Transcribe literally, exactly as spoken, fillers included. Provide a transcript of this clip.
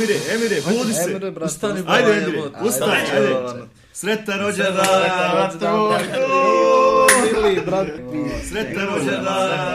Emire, Emire, budi se. Emire, brate. Ustani, Ajde, Emire, Emire, ajde, ustani, ajde. ajde. Sretan rođendan, Sretan rođendan, Artur. Ili, brate. Sretan rođendan.